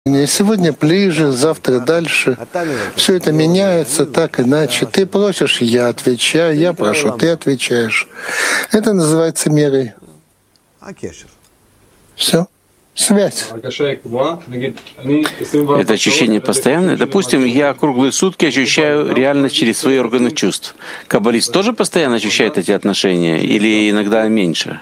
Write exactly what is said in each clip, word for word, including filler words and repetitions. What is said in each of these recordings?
Сегодня ближе, завтра дальше. Все это меняется так иначе. Ты просишь, я отвечаю, я прошу, ты отвечаешь. Это называется мерой. Все. Связь. Это ощущение постоянное. Допустим, я круглые сутки ощущаю реальность через свои органы чувств. Каббалист тоже постоянно ощущает эти отношения или иногда меньше?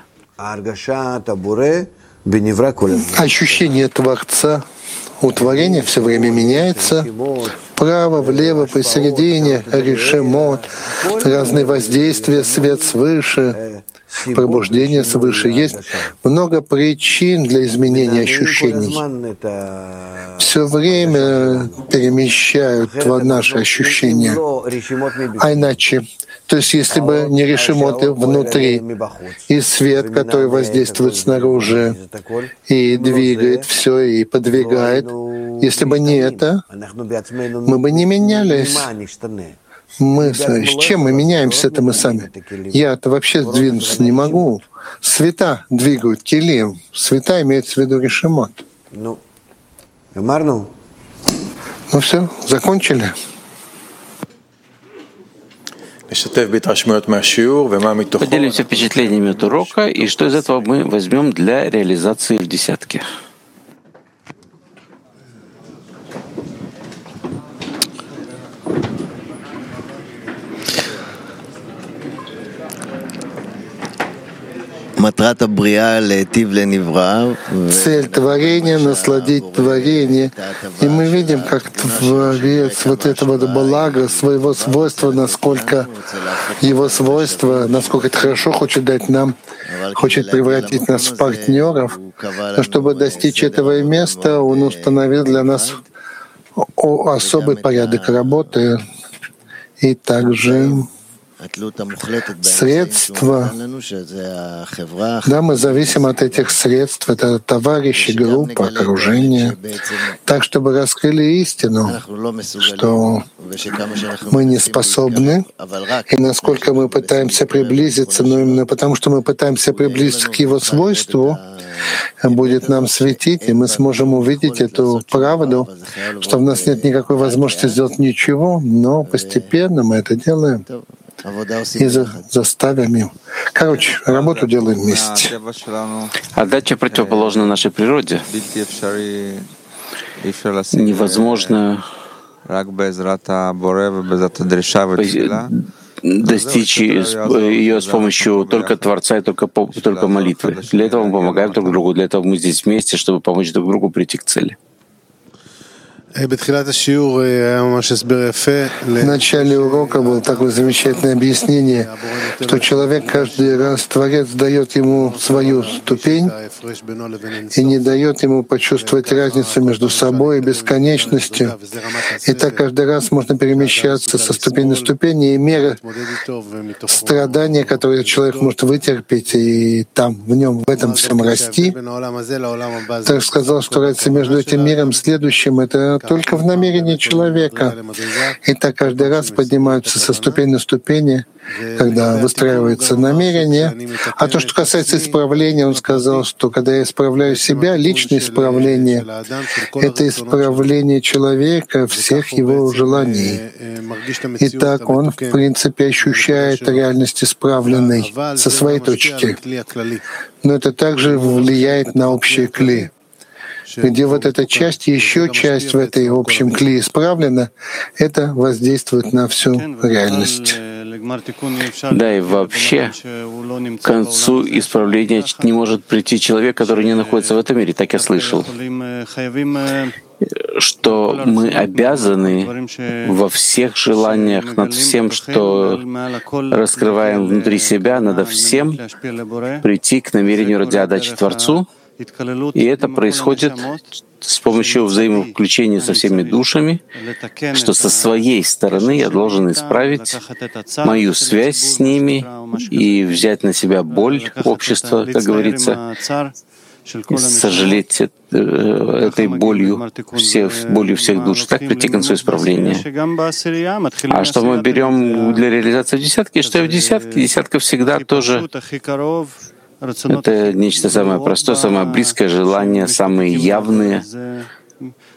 Ощущение Творца у творения все время меняется. Вправо, влево, посередине, решемот, разные воздействия, свет свыше, пробуждение свыше. Есть много причин для изменения ощущений. Все время перемещают наши ощущения. А иначе, то есть если бы не решемоты внутри, и свет, который воздействует снаружи, и двигает все, и подвигает, если бы не это, мы бы не менялись. Мы, с чем мы меняемся, это мы сами. Я-то вообще сдвинуться не могу. Света двигают килим. Света имеется в виду решемот. Ну все, закончили. Поделимся впечатлениями от урока и что из этого мы возьмем для реализации в десятке. Цель творения — насладить творение. И мы видим, как Творец вот этого блага, своего свойства, насколько его свойства, насколько это хорошо хочет дать нам, хочет превратить нас в партнеров. Но чтобы достичь этого места, Он установил для нас особый порядок работы и также средства. Да, мы зависим от этих средств. Это товарищи, группа, окружение. Так, чтобы раскрыли истину, что мы не способны, и насколько мы пытаемся приблизиться, но именно потому, что мы пытаемся приблизиться к Его свойству, будет нам светить, и мы сможем увидеть эту правду, что в нас нет никакой возможности сделать ничего, но постепенно мы это делаем. И за, заставим им. Короче, работу делаем вместе. Отдача противоположна нашей природе. Невозможно достичь ее с помощью только Творца и только, только молитвы. Для этого мы помогаем друг другу, для этого мы здесь вместе, чтобы помочь друг другу прийти к цели. В начале урока было такое замечательное объяснение, что человек каждый раз, Творец дает ему свою ступень и не дает ему почувствовать разницу между собой и бесконечностью. И так каждый раз можно перемещаться со ступени на ступень, и мера страдания, которые человек может вытерпеть, и там, в нем, в этом всем расти. Так сказал, что разница между этим миром и следующим — это только в намерении человека. И так каждый раз поднимаются со ступени на ступени, когда выстраивается намерение. А то, что касается исправления, он сказал, что когда я исправляю себя, личное исправление — это исправление человека, всех его желаний. И так он, в принципе, ощущает реальность исправленной со своей точки. Но это также влияет на общее кли, где вот эта часть, еще часть в этой общем кли исправлена, это воздействует на всю реальность. Да, и вообще к концу исправления не может прийти человек, который не находится в этом мире. Так я слышал, что мы обязаны во всех желаниях, над всем, что раскрываем внутри себя, надо всем прийти к намерению ради отдачи Творцу. И это происходит с помощью взаимовключения со всеми душами, что со своей стороны я должен исправить мою связь с ними и взять на себя боль общества, как говорится, и сожалеть этой болью, всех, болью всех душ, так прийти к концу исправления. А что мы берем для реализации в десятке? Что и в десятке? Десятка всегда тоже — это нечто самое простое, самое близкое, желания самые явные,